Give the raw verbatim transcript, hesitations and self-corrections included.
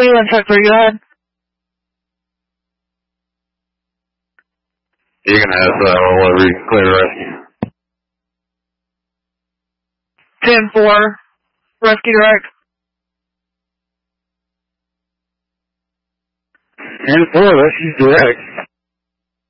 Cleveland, check three, go ahead. You can have uh, whatever you can clear the rescue. ten four, rescue direct. ten four, rescue direct.